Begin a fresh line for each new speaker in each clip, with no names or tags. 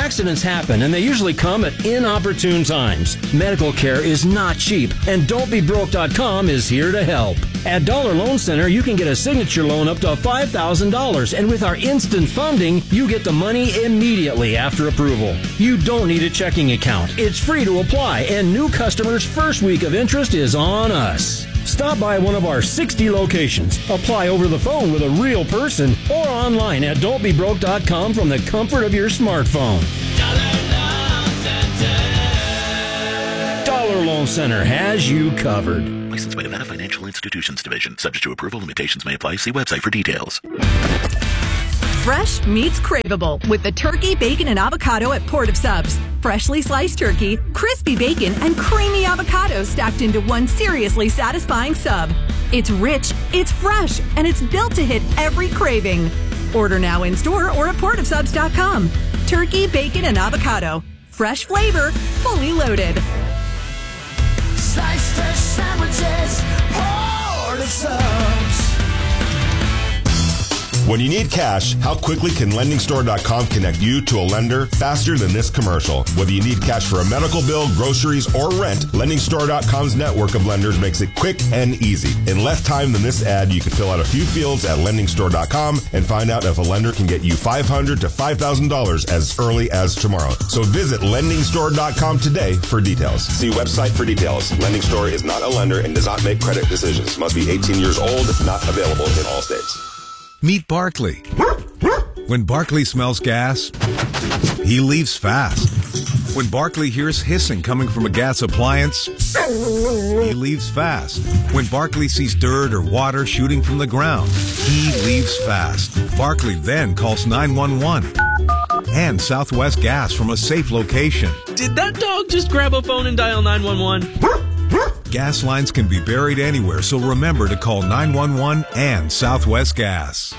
Accidents happen, and they usually come at inopportune times. Medical care is not cheap, and Don'tBeBroke.com is here to help. At Dollar Loan Center, you can get a signature loan up to $5,000, and with our instant funding, you get the money immediately after approval. You don't need a checking account. It's free to apply, and new customers' first week of interest is on us. Stop by one of our 60 locations. Apply over the phone with a real person or online at don'tbebroke.com from the comfort of your smartphone. Dollar Loan Center has you covered.
Licensed by Nevada Financial Institutions Division. Subject to approval. Limitations may apply. See website for details.
Fresh meets craveable with the turkey, bacon, and avocado at Port of Subs. Freshly sliced turkey, crispy bacon, and creamy avocado stacked into one seriously satisfying sub. It's rich, it's fresh, and it's built to hit every craving. Order now in store or at portofsubs.com. Turkey, bacon, and avocado. Fresh flavor, fully loaded.
Slice fresh sandwiches, Port of Subs.
When you need cash, how quickly can LendingStore.com connect you to a lender faster than this commercial? Whether you need cash for a medical bill, groceries, or rent, LendingStore.com's network of lenders makes it quick and easy. In less time than this ad, you can fill out a few fields at LendingStore.com and find out if a lender can get you $500 to $5,000 as early as tomorrow. So visit LendingStore.com today for details. See website for details. Lending Store is not a lender and does not make credit decisions. Must be 18 years old, not available in all states.
Meet Barkley. When Barkley smells gas, he leaves fast. When Barkley hears hissing coming from a gas appliance, he leaves fast. When Barkley sees dirt or water shooting from the ground, he leaves fast. Barkley then calls 911 and Southwest Gas from a safe location.
Did that dog just grab a phone and dial 911?
Gas lines can be buried anywhere, so remember to call 911 and Southwest Gas.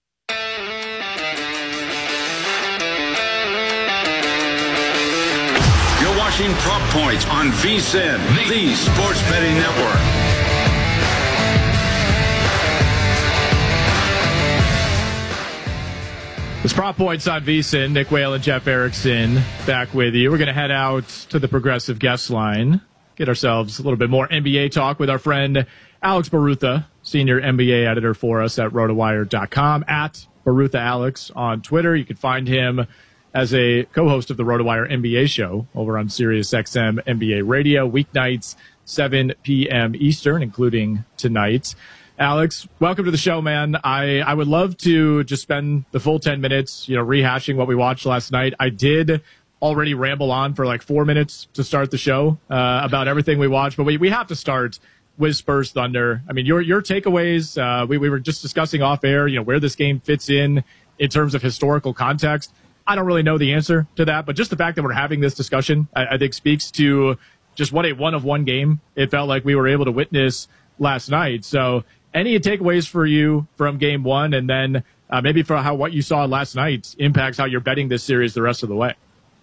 You're watching Prop Points on VSiN, the Sports Betting Network.
It's Prop Points on VSiN. Nick Whale and Jeff Erickson back with you. We're going to head out to the Progressive guest line. Get ourselves a little bit more NBA talk with our friend Alex Barutha, senior NBA editor for us at RotoWire.com, at BaruthaAlex on Twitter. You can find him as a co-host of the RotoWire NBA show over on SiriusXM NBA Radio, weeknights, 7 p.m. Eastern, including tonight. Alex, welcome to the show, man. I would love to just spend the full 10 minutes, rehashing what we watched last night. I did already ramble on for like 4 minutes to start the show about everything we watched, but we have to start with Spurs Thunder. I mean, your takeaways. We were just discussing off air, where this game fits in terms of historical context. I don't really know the answer to that, but just the fact that we're having this discussion, I think speaks to just what a one-of-one game it felt like we were able to witness last night. So any takeaways for you from game one, and then maybe for how what you saw last night impacts how you're betting this series the rest of the way?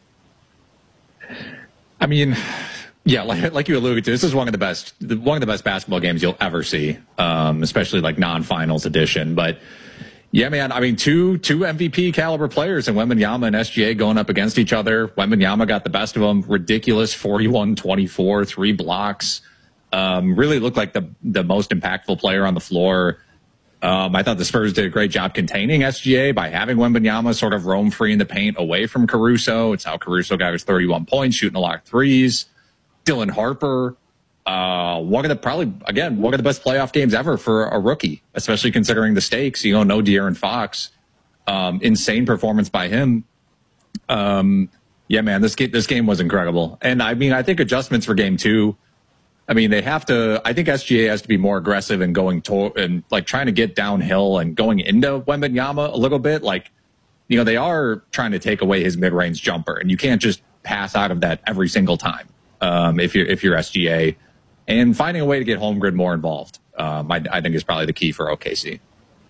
I mean, yeah, like you alluded to, this is one of the best basketball games you'll ever see, especially like non-finals edition. But yeah, man, I mean, two MVP caliber players in Wembanyama and SGA going up against each other. Wembanyama got the best of them. Ridiculous 41-24, 3 blocks. Really looked like the most impactful player on the floor. I thought the Spurs did a great job containing SGA by having Wembanyama sort of roam free in the paint away from Caruso. It's how Caruso got his 31 points, shooting a lot of threes. Dylan Harper, one of the best playoff games ever for a rookie, especially considering the stakes. No De'Aaron Fox. Insane performance by him. Yeah, man, this game was incredible. And I mean, I think adjustments for game two, I mean, I think SGA has to be more aggressive and trying to get downhill and going into Wembanyama a little bit. They are trying to take away his mid-range jumper, and you can't just pass out of that every single time. If you're SGA, and finding a way to get Holmgren more involved, I think is probably the key for OKC.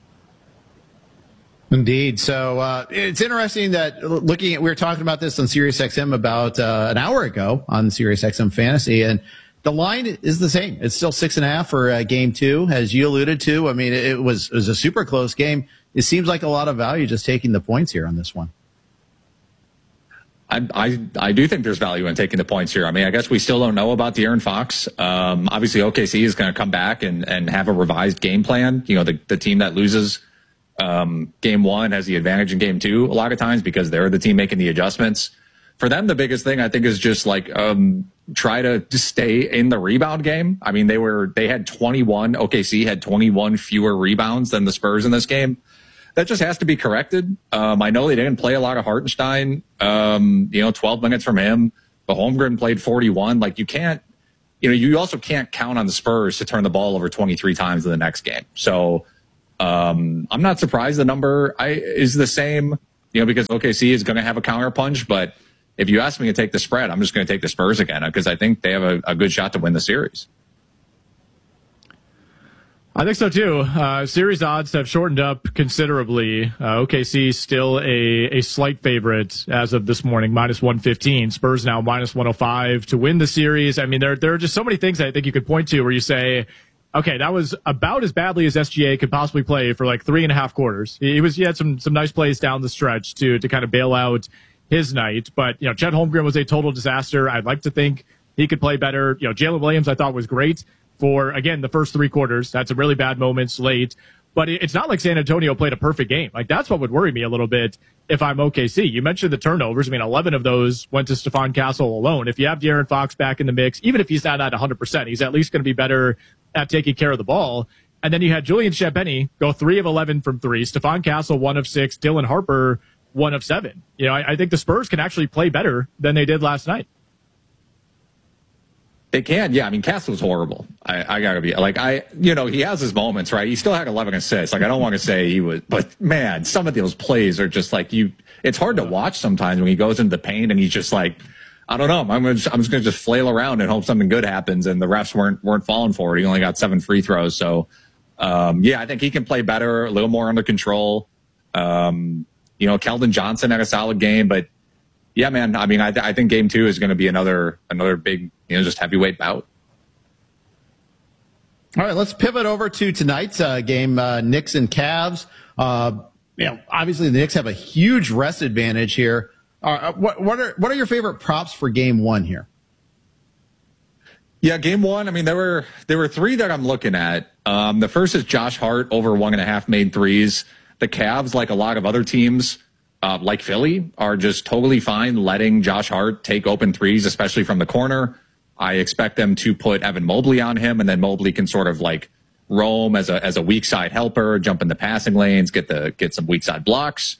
Indeed. So it's interesting that we were talking about this on SiriusXM about an hour ago on SiriusXM Fantasy, and the line is the same. It's still 6.5 for game two, as you alluded to. I mean, it was a super close game. It seems like a lot of value just taking the points here on this one.
I do think there's value in taking the points here. I mean, I guess we still don't know about De'Aaron Fox. Obviously, OKC is going to come back and have a revised game plan. You know, the team that loses game one has the advantage in game two a lot of times because they're the team making the adjustments. For them, the biggest thing I think is just like try to stay in the rebound game. I mean, they had 21. OKC had 21 fewer rebounds than the Spurs in this game. That just has to be corrected. I know they didn't play a lot of Hartenstein. 12 minutes from him. But Holmgren played 41. Like you also can't count on the Spurs to turn the ball over 23 times in the next game. So I'm not surprised the number is the same, because OKC is going to have a counter punch. But if you ask me to take the spread, I'm just going to take the Spurs again because I think they have a good shot to win the series.
I think so too. Series odds have shortened up considerably. OKC still a slight favorite as of this morning, minus 115. Spurs now minus 105 to win the series. I mean, there are just so many things I think you could point to where you say, okay, that was about as badly as SGA could possibly play for like 3.5 quarters. He had some nice plays down the stretch to kind of bail out his night. But, Chet Holmgren was a total disaster. I'd like to think he could play better. Jalen Williams I thought was great for, again, the first 3 quarters. Had some really bad moments late. But it's not like San Antonio played a perfect game. Like, that's what would worry me a little bit if I'm OKC. You mentioned the turnovers. I mean, 11 of those went to Stephon Castle alone. If you have De'Aaron Fox back in the mix, even if he's not at 100%, he's at least going to be better at taking care of the ball. And then you had Julian Champagnie go 3 of 11 from 3. Stephon Castle 1 of 6. Dylan Harper 1 of 7. I think the Spurs can actually play better than they did last night.
They can, yeah. I mean, Castle was horrible. I gotta be like, he has his moments, right? He still had 11 assists. Like, I don't want to say he was, but man, some of those plays are just like it's hard to watch sometimes when he goes into the paint and he's just like, I don't know. I'm just going to just flail around and hope something good happens. And the refs weren't falling for it. He only got 7 free throws. So, I think he can play better, a little more under control. Keldon Johnson had a solid game, but yeah, man. I mean, I think game 2 is going to be another big, just heavyweight bout.
All right, let's pivot over to tonight's game, Knicks and Cavs. Obviously the Knicks have a huge rest advantage here. What are your favorite props for game 1 here?
Yeah, game 1. I mean, there were 3 that I'm looking at. The first is Josh Hart over 1.5 made threes. The Cavs, like a lot of other teams, like Philly, are just totally fine letting Josh Hart take open threes, especially from the corner. I expect them to put Evan Mobley on him, and then Mobley can sort of like roam as a weak side helper, jump in the passing lanes, get some weak side blocks.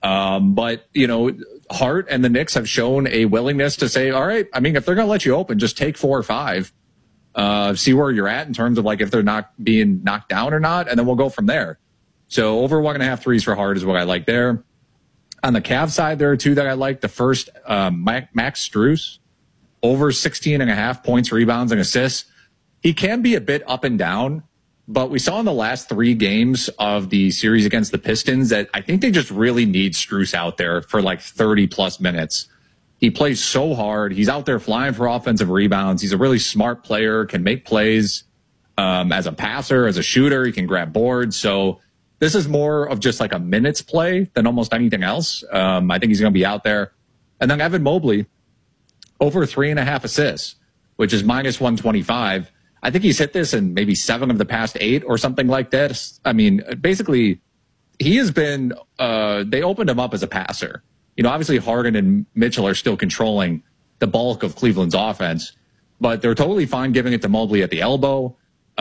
But Hart and the Knicks have shown a willingness to say, all right, I mean, if they're going to let you open, just take 4 or 5, see where you're at in terms of like if they're not being knocked down or not, and then we'll go from there. So over 1.5 threes for Hart is what I like there. On the Cavs side, there are 2 that I like. The first, Max Strus, over 16.5 points, rebounds, and assists. He can be a bit up and down, but we saw in the last 3 games of the series against the Pistons that I think they just really need Strus out there for like 30-plus minutes. He plays so hard. He's out there flying for offensive rebounds. He's a really smart player, can make plays as a passer, as a shooter. He can grab boards. So this is more of just like a minutes play than almost anything else. I think he's going to be out there. And then Evan Mobley, over 3.5 assists, which is minus 125. I think he's hit this in maybe 7 of the past 8 or something like that. I mean, basically, he has been, they opened him up as a passer. Obviously Harden and Mitchell are still controlling the bulk of Cleveland's offense, but they're totally fine giving it to Mobley at the elbow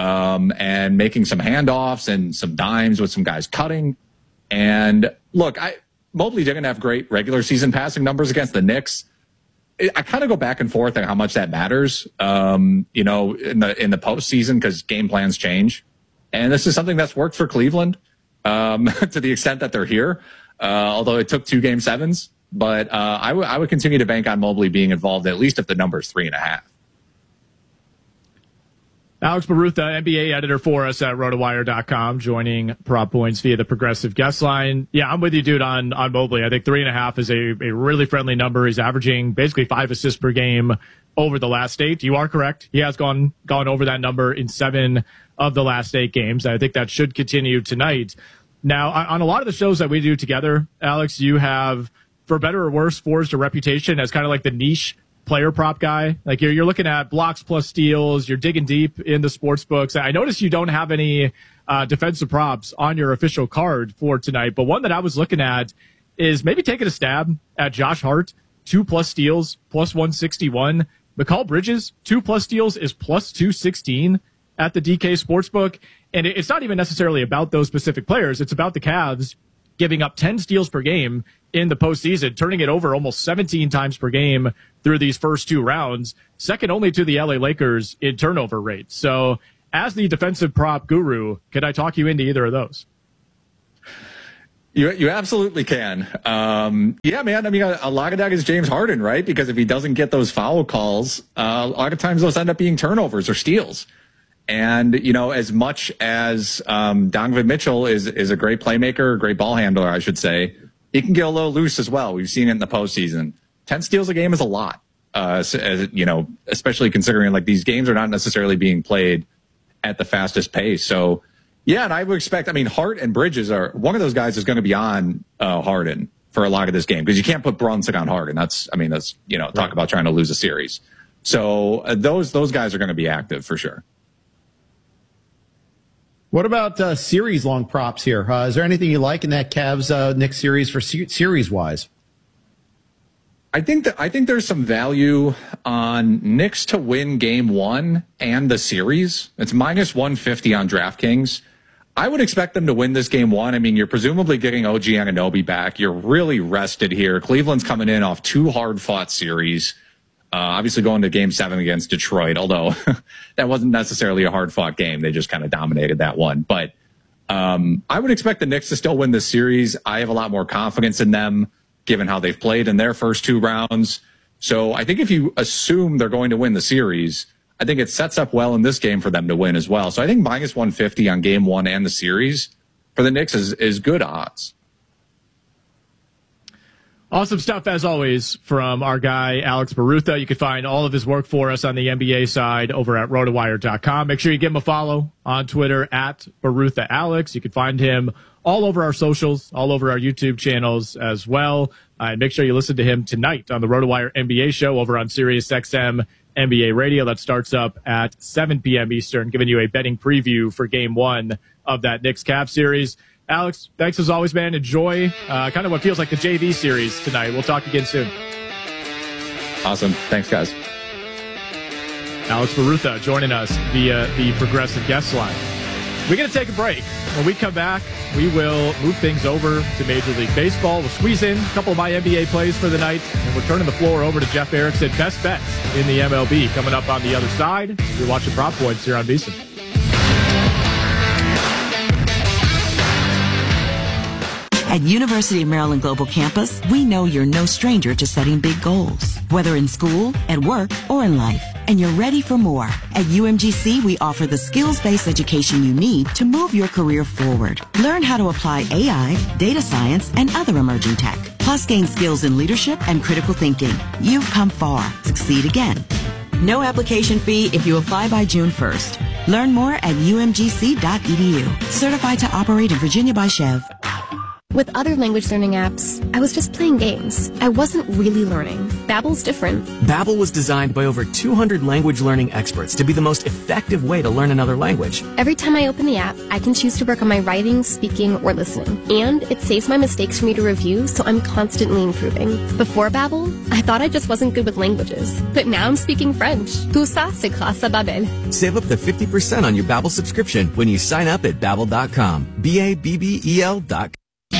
and making some handoffs and some dimes with some guys cutting. And look, Mobley didn't have great regular season passing numbers against the Knicks. I kind of go back and forth on how much that matters, in the postseason because game plans change. And this is something that's worked for Cleveland to the extent that they're here, although it took 2 Game 7s. But I would continue to bank on Mobley being involved, at least if the number is 3.5.
Alex Barutha, NBA editor for us at RotoWire.com, joining Prop Points via the Progressive guest line. Yeah, I'm with you, dude, on Mobley. I think 3.5 is a really friendly number. He's averaging basically 5 assists per game over the last 8. You are correct. He has gone over that number in 7 of the last 8 games. I think that should continue tonight. Now, on a lot of the shows that we do together, Alex, you have for better or worse, forged a reputation as kind of like the niche player prop guy. Like you're looking at blocks plus steals. You're digging deep in the sports books. I noticed you don't have any defensive props on your official card for tonight, but one that I was looking at is maybe taking a stab at Josh Hart, 2+ steals, plus 161. Mikal Bridges, 2+ steals is plus 216 at the DK Sportsbook. And it's not even necessarily about those specific players. It's about the Cavs giving up 10 steals per game in the postseason, turning it over almost 17 times per game through these first 2 rounds, second only to the LA Lakers in turnover rate. So as the defensive prop guru, could I talk you into either of those?
You absolutely can. Yeah, man. I mean, a lot of that is James Harden, right? Because if he doesn't get those foul calls, a lot of times those end up being turnovers or steals. And, as much as Donovan Mitchell is a great playmaker, a great ball handler, I should say, he can get a little loose as well. We've seen it in the postseason. 10 steals a game is a lot, especially considering like these games are not necessarily being played at the fastest pace. So, yeah, and I would expect, Hart and Bridges are one of those guys is going to be on Harden for a lot of this game because you can't put Brunson on Harden. That's talk about trying to lose a series. So those guys are going to be active for sure.
What about series long props here? Is there anything you like in that Cavs Knicks series for series wise?
I think there's some value on Knicks to win game 1 and the series. It's minus 150 on DraftKings. I would expect them to win this game 1. You're presumably getting OG Anunoby back. You're really rested here. Cleveland's coming in off 2 hard-fought series. Obviously going to game 7 against Detroit, although that wasn't necessarily a hard-fought game. They just kind of dominated that one. But I would expect the Knicks to still win this series. I have a lot more confidence in them, given how they've played in their first 2 rounds. So I think if you assume they're going to win the series, I think it sets up well in this game for them to win as well. So I think minus 150 on game 1 and the series for the Knicks is good odds.
Awesome stuff, as always, from our guy, Alex Barutha. You can find all of his work for us on the NBA side over at rotowire.com. Make sure you give him a follow on Twitter at BaruthaAlex. You can find him all over our socials, all over our YouTube channels as well. And make sure you listen to him tonight on the RotoWire NBA show over on SiriusXM NBA Radio. That starts up at 7 p.m. Eastern, giving you a betting preview for Game 1 of that Knicks-Cavs series. Alex, thanks as always, man. Enjoy kind of what feels like the JV series tonight. We'll talk again soon.
Awesome. Thanks, guys.
Alex Barutha joining us via the Progressive Guest Line. We're going to take a break. When we come back, we will move things over to Major League Baseball. We'll squeeze in a couple of my NBA plays for the night, and we're turning the floor over to Jeff Erickson. Best bets in the MLB coming up on the other side. You're watching Prop Points here on VSiN.
At University of Maryland Global Campus, we know you're no stranger to setting big goals, whether in school, at work, or in life. And you're ready for more. At UMGC, we offer the skills-based education you need to move your career forward. Learn how to apply AI, data science, and other emerging tech. Plus gain skills in leadership and critical thinking. You've come far. Succeed again. No application fee if you apply by June 1st. Learn more at umgc.edu. Certified to operate in Virginia by Chev.
With other language learning apps, I was just playing games. I wasn't really learning. Babbel's different.
Babbel was designed by over 200 language learning experts to be the most effective way to learn another language.
Every time I open the app, I can choose to work on my writing, speaking, or listening. And it saves my mistakes for me to review, so I'm constantly improving. Before Babbel, I thought I just wasn't good with languages. But now I'm speaking French. Tout ça, c'est grâce à Babbel.
Save up to 50% on your Babbel subscription when you sign up at Babbel.com. Babbel.com.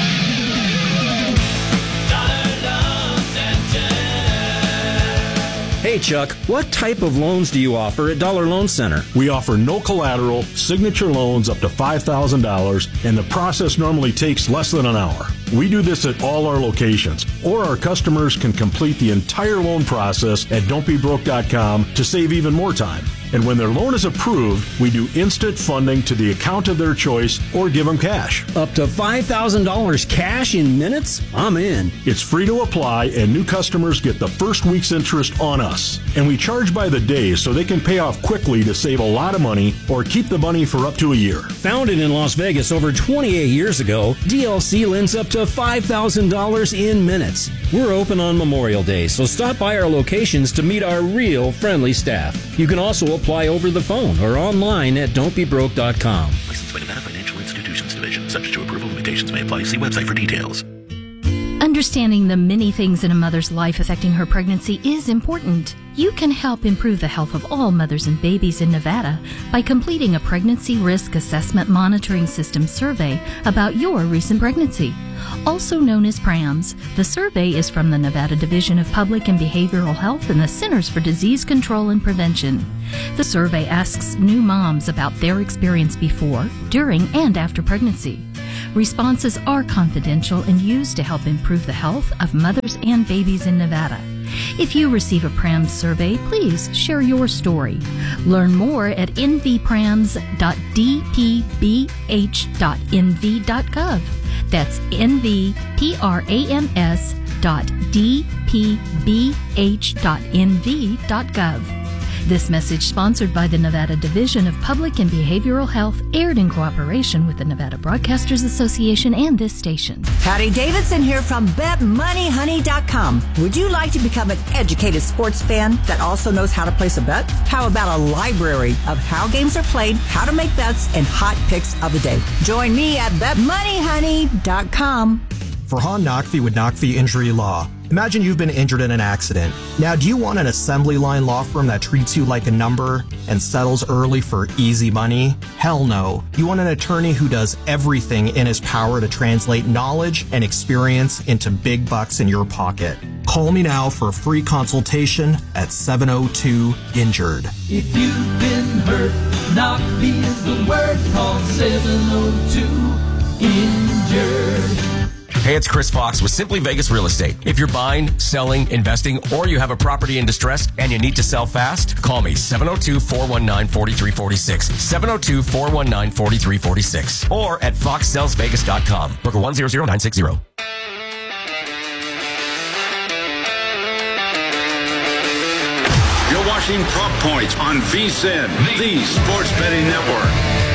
Hey, Chuck, what type of loans do you offer at Dollar Loan Center?
We offer no collateral, signature loans up to $5,000, and the process normally takes less than an hour. We do this at all our locations, or our customers can complete the entire loan process at don'tbebroke.com to save even more time. And when their loan is approved, we do instant funding to the account of their choice or give them cash.
Up to $5,000 cash in minutes? I'm in.
It's free to apply, and new customers get the first week's interest on us. And we charge by the day so they can pay off quickly to save a lot of money or keep the money for up to a year.
Founded in Las Vegas over 28 years ago, DLC lends up to to $5,000 in minutes. We're open on Memorial Day, so stop by our locations to meet our real friendly staff. You can also apply over the phone or online at don'tbebroke.com.
Licensed by Nevada Financial Institutions Division. Subject to approval, limitations may apply. See website for details.
Understanding the many things in a mother's life affecting her pregnancy is important. You can help improve the health of all mothers and babies in Nevada by completing a Pregnancy Risk Assessment Monitoring System survey about your recent pregnancy. Also known as PRAMS, the survey is from the Nevada Division of Public and Behavioral Health and the Centers for Disease Control and Prevention. The survey asks new moms about their experience before, during, and after pregnancy. Responses are confidential and used to help improve the health of mothers and babies in Nevada. If you receive a PRAMS survey, please share your story. Learn more at nvprams.dpbh.nv.gov. That's nvprams.dpbh.nv.gov. This message, sponsored by the Nevada Division of Public and Behavioral Health, aired in cooperation with the Nevada Broadcasters Association and this station.
Patty Davidson here from BetMoneyHoney.com. Would you like to become an educated sports fan that also knows how to place a bet? How about a library of how games are played, how to make bets, and hot picks of the day? Join me at BetMoneyHoney.com.
Farhan Naqvi with Naqvi Injury Law. Imagine you've been injured in an accident. Now, do you want an assembly line law firm that treats you like a number and settles early for easy money? Hell no. You want an attorney who does everything in his power to translate knowledge and experience into big bucks in your pocket. Call me now for a free consultation at 702-INJURED.
If you've been hurt, Naqvi is the word. Call 702-INJURED.
Hey, it's Chris Fox with Simply Vegas Real Estate. If you're buying, selling, investing, or you have a property in distress and you need to sell fast, call me 702-419-4346. 702-419-4346. Or at foxsellsvegas.com. Broker 100960.
You're watching Prop Points on VSiN, the Sports Betting Network.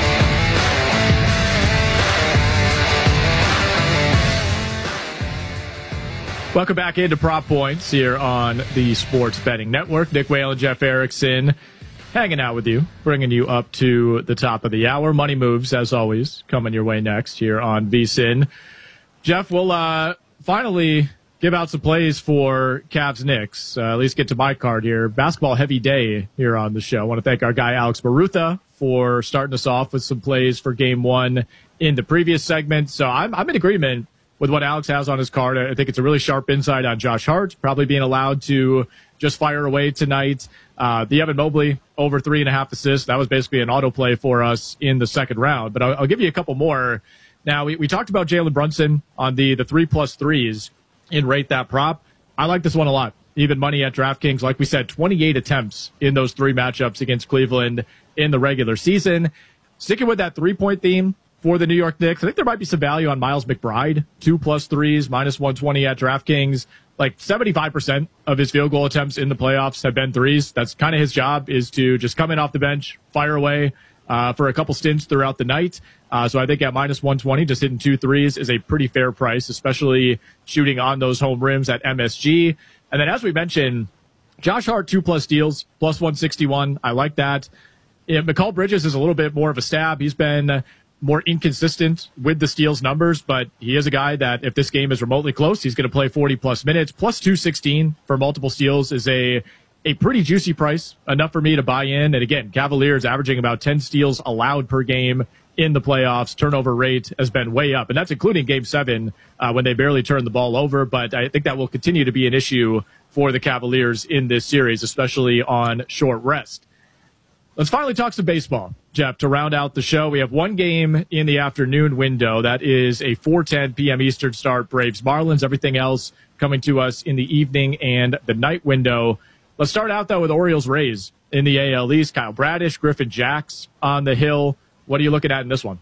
Welcome back into Prop Points here on the Sports Betting Network. Nick Whale and Jeff Erickson hanging out with you, bringing you up to the top of the hour. Money moves, as always, coming your way next here on VSiN. Jeff, we'll finally give out some plays for Cavs-Knicks. At least get to my card here. Basketball heavy day here on the show. I want to thank our guy Alex Barutha for starting us off with some plays for Game 1 in the previous segment. So I'm in agreement with what Alex has on his card. I think it's a really sharp insight on Josh Hart, probably being allowed to just fire away tonight. The Evan Mobley over 3.5 assists. That was basically an auto play for us in the second round. But I'll give you a couple more. Now, we talked about Jalen Brunson on the 3+3s in Rate That Prop. I like this one a lot. Even money at DraftKings. Like we said, 28 attempts in those 3 matchups against Cleveland in the regular season. Sticking with that 3-point theme for the New York Knicks, I think there might be some value on Miles McBride, 2+3s, -120 at DraftKings. Like 75% of his field goal attempts in the playoffs have been threes. That's kind of his job, is to just come in off the bench, fire away for a couple stints throughout the night. So I think at -120, just hitting 2 threes is a pretty fair price, especially shooting on those home rims at MSG. And then, as we mentioned, Josh Hart, 2+ steals, +161. I like that. Mikal Bridges is a little bit more of a stab. He's been more inconsistent with the steals numbers, but he is a guy that if this game is remotely close, he's going to play 40+ minutes. +216 for multiple steals is a pretty juicy price, enough for me to buy in. And again, Cavaliers averaging about 10 steals allowed per game in the playoffs. Turnover rate has been way up, and that's including Game 7 when they barely turned the ball over. But I think that will continue to be an issue for the Cavaliers in this series, especially on short rest. Let's finally talk some baseball, Jeff, to round out the show. We have one game in the afternoon window. That is a 4:10 p.m. Eastern start, Braves-Marlins. Everything else coming to us in the evening and the night window. Let's start out, though, with Orioles-Rays in the AL East. Kyle Bradish, Griffin Jacks on the hill. What are you looking at in this one?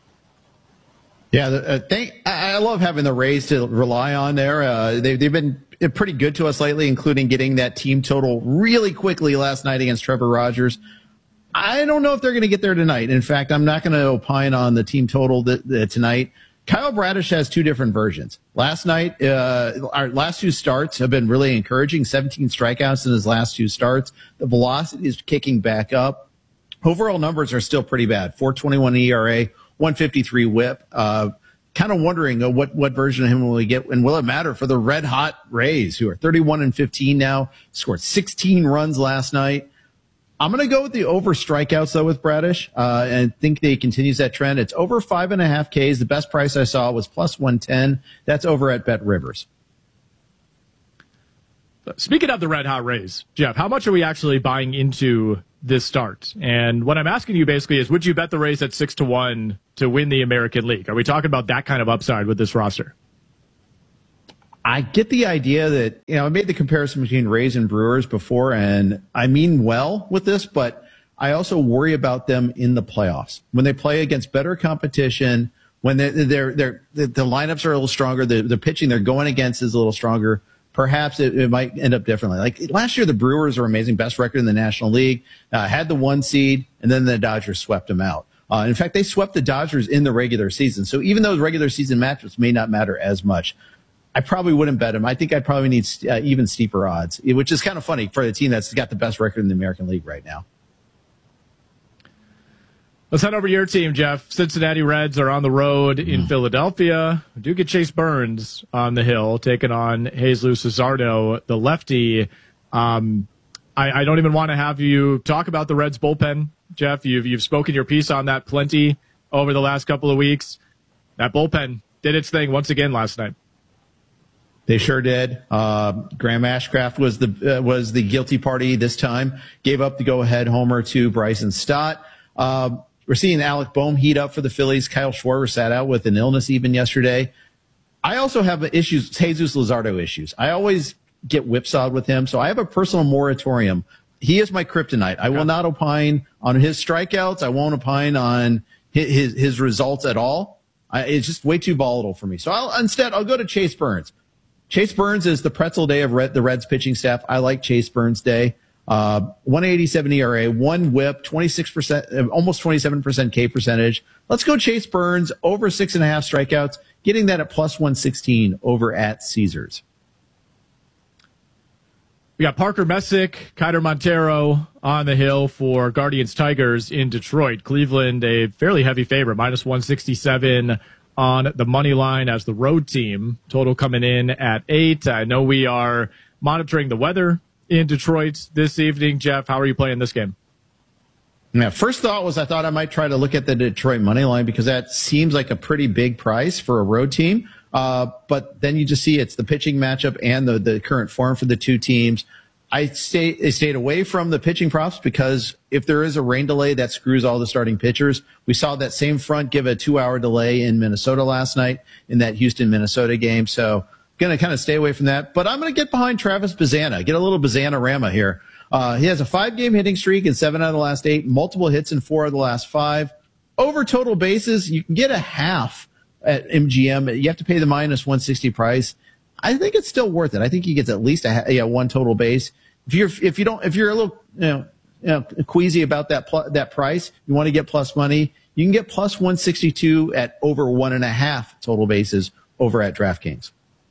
Yeah, I love having the Rays to rely on there. They've been pretty good to us lately, including getting that team total really quickly last night against Trevor Rogers. I don't know if they're going to get there tonight. In fact, I'm not going to opine on the team total tonight. Kyle Bradish has two different versions. Last night, our last two starts have been really encouraging. 17 strikeouts in his last two starts. The velocity is kicking back up. Overall numbers are still pretty bad. 4.21 ERA, 153 WHIP. Kind of wondering what version of him will we get, and will it matter for the red hot Rays, who are 31-15 now, scored 16 runs last night. I'm going to go with the over strikeouts, though, with Bradish, and think that he continues that trend. It's over 5.5 Ks. The best price I saw was plus 110. That's over at Bet Rivers.
Speaking of the red hot Rays, Jeff, how much are we actually buying into this start? And what I'm asking you basically is, would you bet the Rays at 6-1 to win the American League? Are we talking about that kind of upside with this roster?
I get the idea that, I made the comparison between Rays and Brewers before, and I mean well with this, but I also worry about them in the playoffs. When they play against better competition, when the lineups are a little stronger, the pitching they're going against is a little stronger, perhaps it might end up differently. Like last year, the Brewers were amazing, best record in the National League, had the 1 seed, and then the Dodgers swept them out. In fact, they swept the Dodgers in the regular season. So even though the regular season matchups may not matter as much, I probably wouldn't bet him. I think I'd probably need even steeper odds, which is kind of funny for the team that's got the best record in the American League right now.
Let's head over to your team, Jeff. Cincinnati Reds are on the road in Philadelphia. We do get Chase Burns on the hill, taking on Jesus Luzardo, the lefty. I don't even want to have you talk about the Reds bullpen, Jeff. You've spoken your piece on that plenty over the last couple of weeks. That bullpen did its thing once again last night.
They sure did. Graham Ashcraft was the guilty party this time. Gave up the go-ahead homer to Bryson Stott. We're seeing Alec Boehm heat up for the Phillies. Kyle Schwarber sat out with an illness even yesterday. I also have Jesus Luzardo issues. I always get whipsawed with him, so I have a personal moratorium. He is my kryptonite. I will not opine on his strikeouts. I won't opine on his results at all. It's just way too volatile for me. So I'll go to Chase Burns. Chase Burns is the pretzel day of the Reds pitching staff. I like Chase Burns' day. 187 ERA, 1 WHIP, 26%, almost 27% K percentage. Let's go Chase Burns over 6.5 strikeouts, getting that at plus 116 over at Caesars.
We got Parker Messick, Keider Montero on the hill for Guardians Tigers in Detroit. Cleveland, a fairly heavy favorite, minus 167 on the money line as the road team. Total coming in at 8. I know we are monitoring the weather in Detroit this evening. Jeff, how are you playing this game?
Yeah, first thought was I thought I might try to look at the Detroit money line because that seems like a pretty big price for a road team. But then you just see it's the pitching matchup and the current form for the two teams. I stayed away from the pitching props because if there is a rain delay, that screws all the starting pitchers. We saw that same front give a 2-hour delay in Minnesota last night in that Houston-Minnesota game. So going to kind of stay away from that. But I'm going to get behind Travis Bazzana, get a little Bazzana-rama here. He has a 5-game hitting streak in 7 out of the last 8, multiple hits in 4 of the last 5. Over total bases, you can get a half at MGM. You have to pay the minus 160 price. I think it's still worth it. I think he gets at least one total base. If you're a little queasy about that price, you want to get plus money, you can get plus 162 at over 1.5 total bases over at DraftKings.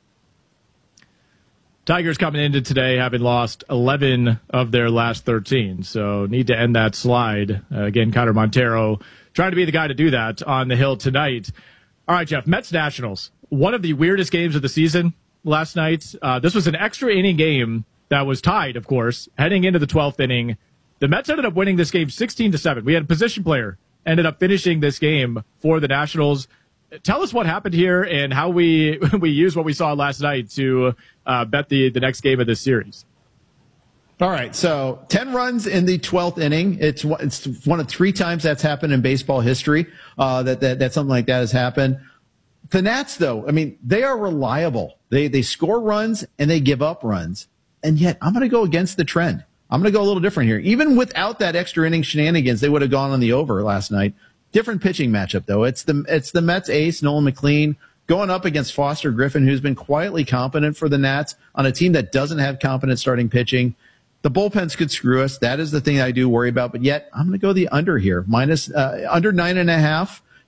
Tigers coming into today having lost 11 of their last 13, so need to end that slide. Again, Keider Montero trying to be the guy to do that on the hill tonight. All right, Jeff, Mets-Nationals. One of the weirdest games of the season last night. This was an extra inning game that was tied, of course, heading into the 12th inning. The Mets ended up winning this game 16-7. We had a position player ended up finishing this game for the Nationals. Tell us what happened here and how we used what we saw last night to bet the next game of this series.
All right, so 10 runs in the 12th inning. It's one of 3 times that's happened in baseball history that something like that has happened. The Nats, though, I mean, they are reliable. They score runs and they give up runs. And yet, I'm going to go against the trend. I'm going to go a little different here. Even without that extra inning shenanigans, they would have gone on the over last night. Different pitching matchup, though. It's the Mets ace, Nolan McLean, going up against Foster Griffin, who's been quietly competent for the Nats on a team that doesn't have competent starting pitching. The bullpens could screw us. That is the thing I do worry about. But yet, I'm going to go the under here. Under 9.5.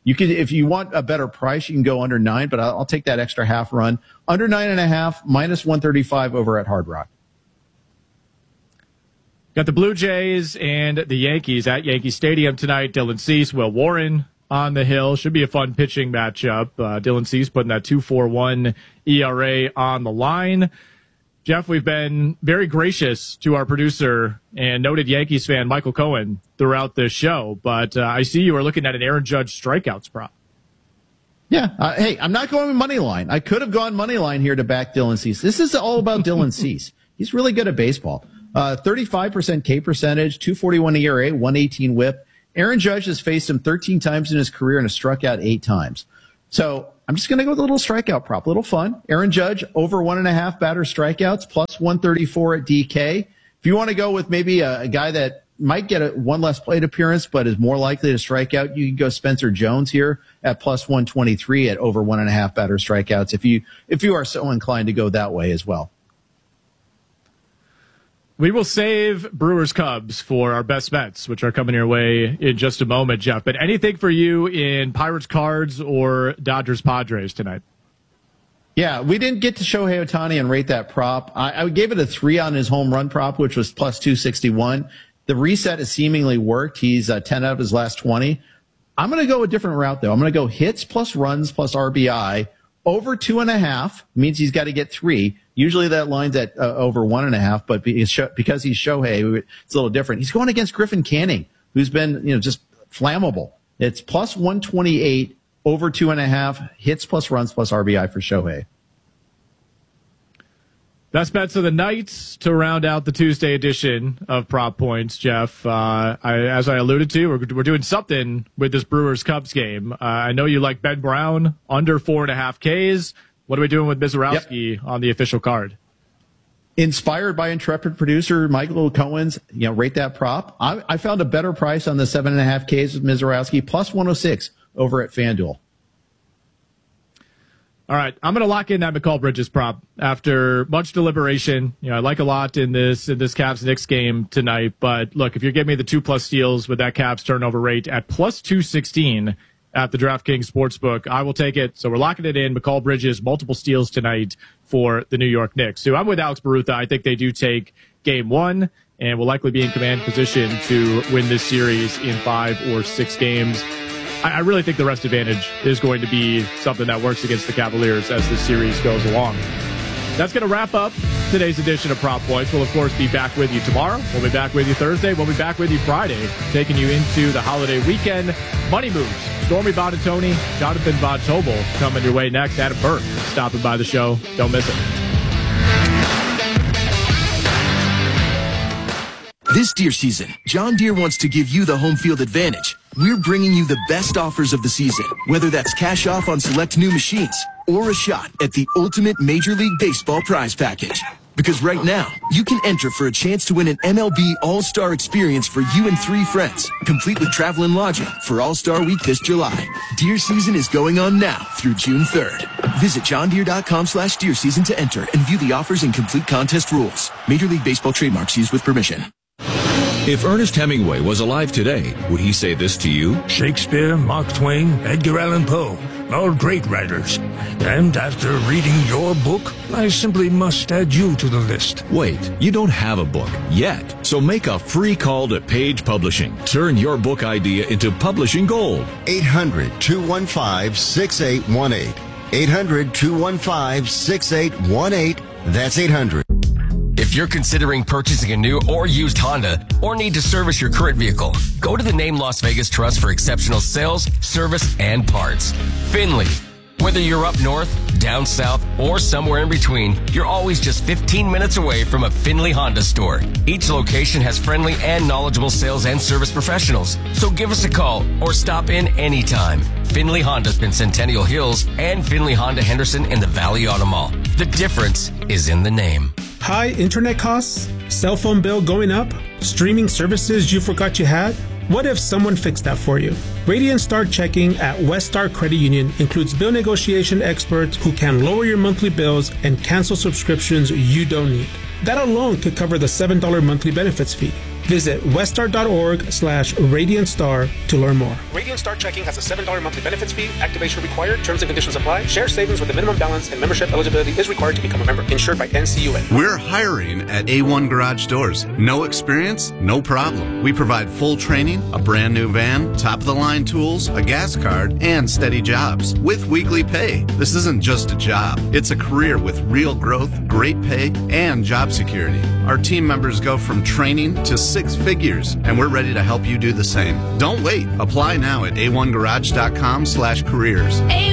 You could, if you want a better price, you can go under 9, but I'll take that extra half run. Under 9.5, minus 135 over at Hard Rock.
Got the Blue Jays and the Yankees at Yankee Stadium tonight. Dylan Cease, Will Warren on the hill. Should be a fun pitching matchup. Dylan Cease putting that 2.41 ERA on the line. Jeff, we've been very gracious to our producer and noted Yankees fan Michael Cohen throughout this show, but I see you are looking at an Aaron Judge strikeouts prop.
Yeah. Hey, I'm not going with money line. I could have gone money line here to back Dylan Cease. This is all about Dylan Cease. He's really good at baseball. 35% K percentage, 2.41 ERA, 1.18 WHIP. Aaron Judge has faced him 13 times in his career and has struck out 8 times. So I'm just going to go with a little strikeout prop, a little fun. Aaron Judge over 1.5 batter strikeouts, plus 134 at DK. If you want to go with maybe a guy that might get one less plate appearance, but is more likely to strike out, you can go Spencer Jones here at plus 123 at over 1.5 batter strikeouts. If you are so inclined to go that way as well.
We will save Brewers Cubs for our best bets, which are coming your way in just a moment, Jeff. But anything for you in Pirates Cards or Dodgers Padres tonight?
Yeah, we didn't get to Shohei Ohtani and rate that prop. I gave it a 3 on his home run prop, which was plus 261. The reset has seemingly worked. He's 10 out of his last 20. I'm going to go a different route, though. I'm going to go hits plus runs plus RBI. Over 2.5 means he's got to get 3. Usually that line's at over 1.5, but because he's Shohei, it's a little different. He's going against Griffin Canning, who's been, just flammable. It's plus 128, over 2.5, hits plus runs plus RBI for Shohei.
Best bets of the night to round out the Tuesday edition of Prop Points, Jeff. As I alluded to, we're doing something with this Brewers-Cubs game. I know you like Ben Brown, under 4.5 Ks. What are we doing with Mizorowski on the official card?
Inspired by intrepid producer Michael Cohen's, rate that prop. I found a better price on the 7.5 Ks with Mizorowski, plus 106 over at FanDuel.
All right, I'm going to lock in that McCall Bridges prop after much deliberation. I like a lot in this Cavs-Knicks game tonight. But look, if you're giving me the 2+ steals with that Cavs turnover rate at plus 216 at the DraftKings Sportsbook, I will take it. So we're locking it in. McCall Bridges, multiple steals tonight for the New York Knicks. So I'm with Alex Barutha. I think they do take game 1 and will likely be in command position to win this series in 5 or 6 games. I really think the rest advantage is going to be something that works against the Cavaliers as this series goes along. That's going to wrap up today's edition of Prop Points. We'll, of course, be back with you tomorrow. We'll be back with you Thursday. We'll be back with you Friday, taking you into the holiday weekend. Money moves. Stormy Bonatoni, Jonathan Von Tobel coming your way next. Adam Burke stopping by the show. Don't miss it.
This deer season, John Deere wants to give you the home field advantage. We're bringing you the best offers of the season, whether that's cash off on select new machines or a shot at the ultimate Major League Baseball prize package. Because right now, you can enter for a chance to win an MLB All-Star experience for you and 3 friends, complete with travel and lodging for All-Star Week this July. Deer season is going on now through June 3rd. Visit johndeere.com/deer season to enter and view the offers and complete contest rules. Major League Baseball trademarks used with permission.
If Ernest Hemingway was alive today, would he say this to you?
Shakespeare, Mark Twain, Edgar Allan Poe, all great writers. And after reading your book, I simply must add you to the list.
Wait, you don't have a book yet. So make a free call to Page Publishing. Turn your book idea into publishing gold.
800-215-6818. 800-215-6818. That's 800.
If you're considering purchasing a new or used Honda or need to service your current vehicle, go to the Name Las Vegas Trust for exceptional sales, service, and parts. Finley. Whether you're up north, down south, or somewhere in between, you're always just 15 minutes away from a Finley Honda store. Each location has friendly and knowledgeable sales and service professionals. So give us a call or stop in anytime. Finley Honda's in Centennial Hills and Finley Honda Henderson in the Valley Auto Mall. The difference is in the name.
High internet costs? Cell phone bill going up? Streaming services you forgot you had? What if someone fixed that for you? Radiant Star Checking at West Star Credit Union includes bill negotiation experts who can lower your monthly bills and cancel subscriptions you don't need. That alone could cover the $7 monthly benefits fee. Visit weststar.org/RadiantStar to learn more. Radiant Star Checking has a $7 monthly benefits fee. Activation required. Terms and conditions apply. Share savings with a minimum balance and membership eligibility is required to become a member. Insured by NCUA.
We're hiring at A1 Garage Doors. No experience? No problem. We provide full training, a brand new van, top-of-the-line tools, a gas card, and steady jobs with weekly pay. This isn't just a job. It's a career with real growth, great pay, and job security. Our team members go from training to 6 figures, and we're ready to help you do the same. Don't wait. Apply now at a1garage.com/careers.